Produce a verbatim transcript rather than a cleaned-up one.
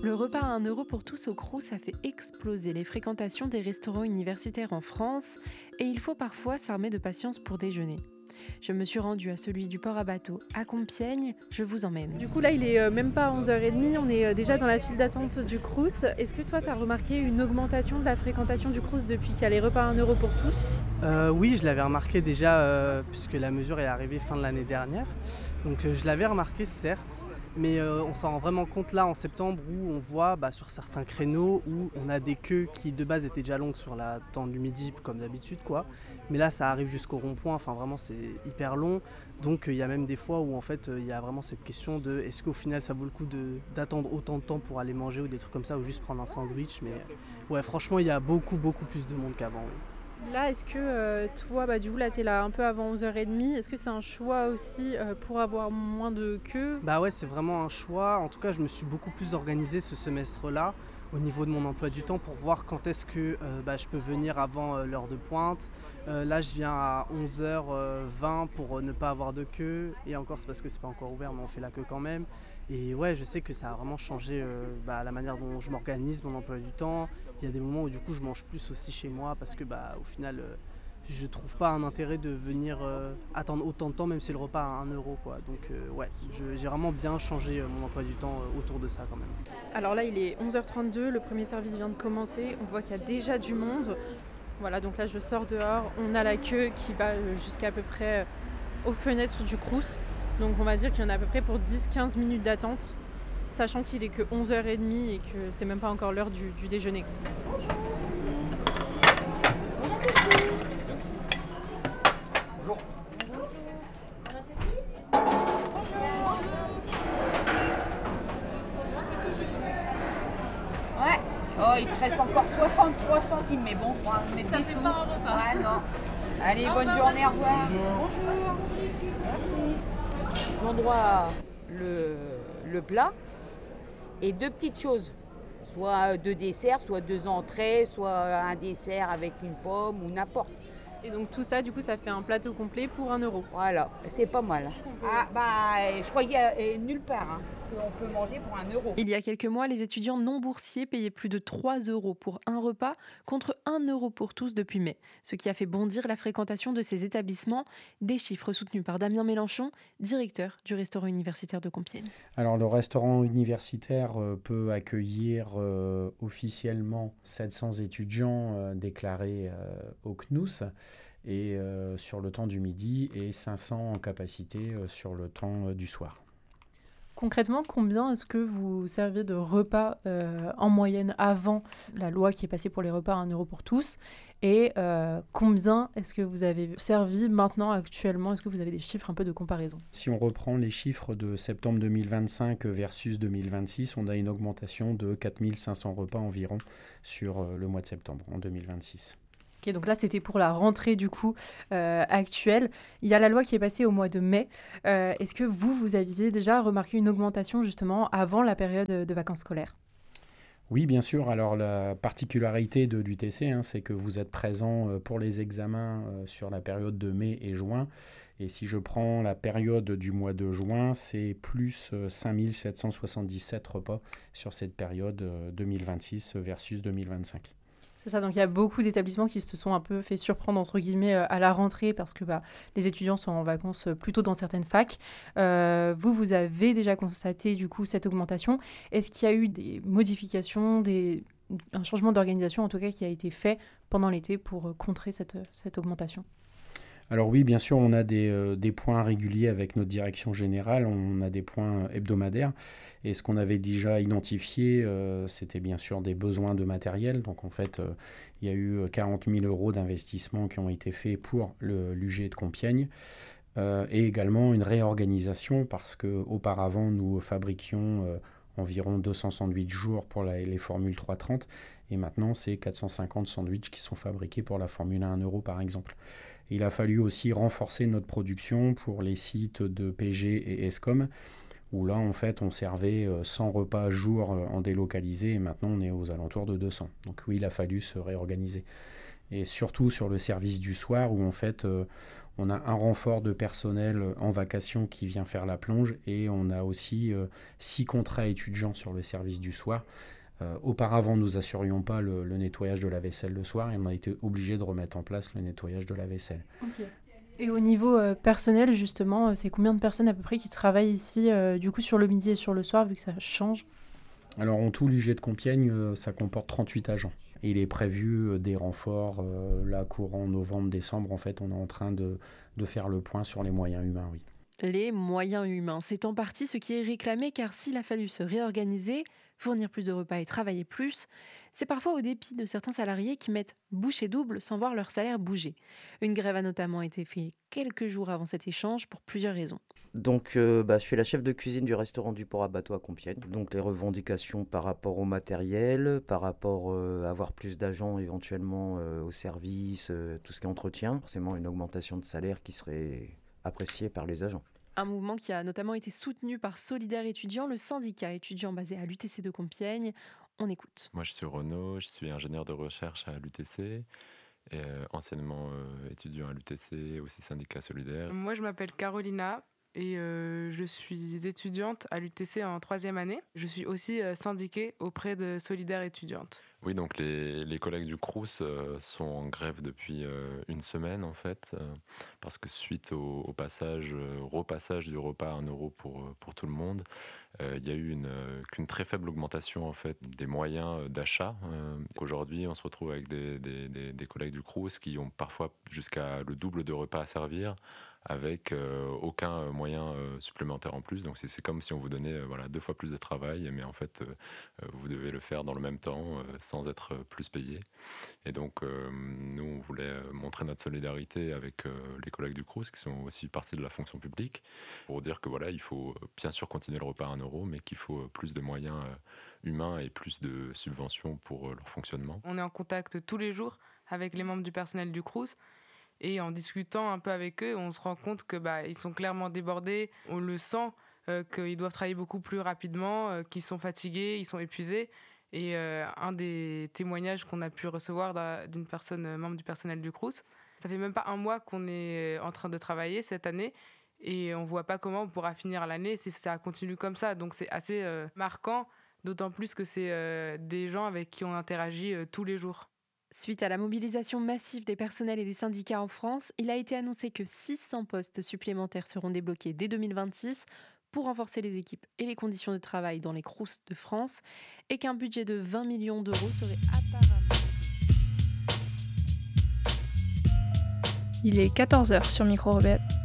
Le repas à un euro pour tous au Crous a fait exploser les fréquentations des restaurants universitaires en France et il faut parfois s'armer de patience pour déjeuner. Je me suis rendue à celui du port à bateau à Compiègne, je vous emmène. Du coup là il est euh, même pas onze heures trente, on est euh, déjà dans la file d'attente du Crous. Est-ce que toi tu as remarqué une augmentation de la fréquentation du Crous depuis qu'il y a les repas à un euro pour tous ? Euh, oui, je l'avais remarqué déjà euh, puisque la mesure est arrivée fin de l'année dernière. Donc euh, je l'avais remarqué certes, mais euh, on s'en rend vraiment compte là en septembre où on voit bah, sur certains créneaux où on a des queues qui de base étaient déjà longues sur la temps du midi comme d'habitude quoi. Mais là ça arrive jusqu'au rond-point, enfin vraiment c'est hyper long. Donc il euh, y a même des fois où en fait il euh, y a vraiment cette question de est-ce qu'au final ça vaut le coup de, d'attendre autant de temps pour aller manger ou des trucs comme ça ou juste prendre un sandwich. Mais ouais franchement il y a beaucoup beaucoup plus de monde qu'avant. Oui. Là, est-ce que euh, toi, bah, du coup, là, t'es là un peu avant onze heures trente. Est-ce que c'est un choix aussi euh, pour avoir moins de queue ? Bah ouais, c'est vraiment un choix. En tout cas, je me suis beaucoup plus organisé ce semestre-là au niveau de mon emploi du temps pour voir quand est-ce que euh, bah, je peux venir avant euh, l'heure de pointe. Euh, là, je viens à onze heures vingt pour euh, ne pas avoir de queue. Et encore, c'est parce que c'est pas encore ouvert, mais on fait la queue quand même. Et ouais, je sais que ça a vraiment changé euh, bah, la manière dont je m'organise, mon emploi du temps. Il y a des moments où du coup, je mange plus aussi chez moi parce que bah, au final... Euh, je trouve pas un intérêt de venir euh, attendre autant de temps même si le repas a un euro quoi. Donc euh, ouais, je, j'ai vraiment bien changé euh, mon emploi du temps euh, autour de ça quand même. Alors là il est onze heures trente-deux, le premier service vient de commencer, on voit qu'il y a déjà du monde. Voilà, donc là je sors dehors, on a la queue qui va jusqu'à à peu près aux fenêtres du Crous. Donc on va dire qu'il y en a à peu près pour dix à quinze minutes d'attente, sachant qu'il est que onze heures trente et que c'est même pas encore l'heure du, du déjeuner. Bonjour. Ouais. Oh, il te reste encore soixante-trois centimes, mais bon, faut en mettre Ça des fait sous. pas un repas. Ouais, non. Allez, Au bonne revoir. journée, au revoir. Bonjour. Bonjour. Merci. Mon droit, le, le plat et deux petites choses. Soit deux desserts, soit deux entrées, soit un dessert avec une pomme ou n'importe. Et donc tout ça, du coup, ça fait un plateau complet pour un euro. Voilà, c'est pas mal. Ah bah, je crois qu'il y a euh, nulle part hein, qu'on peut manger pour un euro. Il y a quelques mois, les étudiants non boursiers payaient plus de trois euros pour un repas contre un euro pour tous depuis mai, ce qui a fait bondir la fréquentation de ces établissements, des chiffres soutenus par Damien Mélenchon, directeur du restaurant universitaire de Compiègne. Alors le restaurant universitaire euh, peut accueillir euh, officiellement sept cents étudiants euh, déclarés euh, au C N U S et euh, sur le temps du midi et cinq cents en capacité euh, sur le temps euh, du soir. Concrètement, combien est-ce que vous servez de repas euh, en moyenne avant la loi qui est passée pour les repas à un euro pour tous ? Et euh, combien est-ce que vous avez servi maintenant, actuellement ? Est-ce que vous avez des chiffres un peu de comparaison ? Si on reprend les chiffres de septembre deux mille vingt-cinq versus deux mille vingt-six, on a une augmentation de quatre mille cinq cents repas environ sur euh, le mois de septembre en deux mille vingt-six. Okay, donc là, c'était pour la rentrée du coup euh, actuelle. Il y a la loi qui est passée au mois de mai. Euh, est-ce que vous, vous aviez déjà remarqué une augmentation justement avant la période de vacances scolaires ? Oui, bien sûr. Alors, la particularité de l'U T C, hein, c'est que vous êtes présent euh, pour les examens euh, sur la période de mai et juin. Et si je prends la période du mois de juin, c'est plus euh, cinq mille sept cent soixante-dix-sept repas sur cette période euh, deux mille vingt-six versus deux mille vingt-cinq. C'est ça, donc il y a beaucoup d'établissements qui se sont un peu fait surprendre entre guillemets à la rentrée parce que bah, les étudiants sont en vacances plutôt dans certaines facs. Euh, vous, vous avez déjà constaté du coup cette augmentation. Est-ce qu'il y a eu des modifications, des... un changement d'organisation en tout cas qui a été fait pendant l'été pour contrer cette, cette augmentation ? Alors oui, bien sûr, on a des, euh, des points réguliers avec notre direction générale, on a des points hebdomadaires. Et ce qu'on avait déjà identifié, euh, c'était bien sûr des besoins de matériel. Donc en fait, euh, il y a eu quarante mille euros d'investissement qui ont été faits pour le, l'U G de Compiègne. Euh, et également une réorganisation parce qu'auparavant, nous fabriquions euh, environ deux cents sandwichs jour pour la, les formules trois cent trente. Et maintenant, c'est quatre cent cinquante sandwichs qui sont fabriqués pour la formule à un euro par exemple. Il a fallu aussi renforcer notre production pour les sites de P G et Escom, où là, en fait, on servait cent repas jour en délocalisé, et maintenant, on est aux alentours de deux cents. Donc oui, il a fallu se réorganiser. Et surtout sur le service du soir où en fait euh, on a un renfort de personnel en vacation qui vient faire la plonge et on a aussi euh, six contrats étudiants sur le service du soir. Euh, auparavant, nous assurions pas le, le nettoyage de la vaisselle le soir et on a été obligé de remettre en place le nettoyage de la vaisselle. Okay. Et au niveau euh, personnel, justement, euh, c'est combien de personnes à peu près qui travaillent ici, euh, du coup, sur le midi et sur le soir, vu que ça change? Alors, en tout, l'U G de Compiègne, euh, ça comporte trente-huit agents. Et il est prévu euh, des renforts, euh, là, courant novembre, décembre. En fait, on est en train de, de faire le point sur les moyens humains, oui. Les moyens humains, c'est en partie ce qui est réclamé, car s'il a fallu se réorganiser, fournir plus de repas et travailler plus, c'est parfois au dépit de certains salariés qui mettent bouchée double sans voir leur salaire bouger. Une grève a notamment été faite quelques jours avant cet échange pour plusieurs raisons. Donc, euh, bah, je suis la chef de cuisine du restaurant du Port à Bateau à Compiègne. Donc, les revendications par rapport au matériel, par rapport euh, à avoir plus d'agents éventuellement euh, au service, euh, tout ce qui est entretien, forcément une augmentation de salaire qui serait appréciée par les agents. Un mouvement qui a notamment été soutenu par Solidaire Étudiants, le syndicat étudiant basé à l'U T C de Compiègne. On écoute. Moi, je suis Renaud, je suis ingénieur de recherche à l'U T C, et, euh, anciennement euh, étudiant à l'U T C, aussi syndicat solidaire. Moi, je m'appelle Carolina et euh, je suis étudiante à l'U T C en troisième année. Je suis aussi euh, syndiquée auprès de Solidaire Étudiante. Oui, donc les, les collègues du Crous euh, sont en grève depuis euh, une semaine en fait, euh, parce que suite au, au passage, euh, repassage du repas à un euro pour, pour tout le monde, euh, il y a eu une, euh, qu'une très faible augmentation en fait des moyens d'achat. Euh, aujourd'hui, on se retrouve avec des, des, des, des collègues du Crous qui ont parfois jusqu'à le double de repas à servir, avec euh, aucun moyen euh, supplémentaire en plus. Donc c'est, c'est comme si on vous donnait euh, voilà, deux fois plus de travail, mais en fait, euh, vous devez le faire dans le même temps, euh, sans être plus payé. Et donc, euh, nous, on voulait montrer notre solidarité avec euh, les collègues du Crous, qui sont aussi partie de la fonction publique, pour dire que voilà, il faut bien sûr continuer le repas à un euro, mais qu'il faut plus de moyens euh, humains et plus de subventions pour euh, leur fonctionnement. On est en contact tous les jours avec les membres du personnel du Crous. Et en discutant un peu avec eux, on se rend compte que bah, ils sont clairement débordés. On le sent, euh, qu'ils doivent travailler beaucoup plus rapidement, euh, qu'ils sont fatigués, ils sont épuisés. Et euh, un des témoignages qu'on a pu recevoir d'une personne euh, membre du personnel du Crous, ça fait même pas un mois qu'on est en train de travailler cette année et on voit pas comment on pourra finir l'année si ça continue comme ça. Donc c'est assez euh, marquant, d'autant plus que c'est euh, des gens avec qui on interagit euh, tous les jours. Suite à la mobilisation massive des personnels et des syndicats en France, il a été annoncé que six cents postes supplémentaires seront débloqués dès deux mille vingt-six pour renforcer les équipes et les conditions de travail dans les Crous de France et qu'un budget de vingt millions d'euros serait apparemment... Il est quatorze heures sur Micro Rebelle.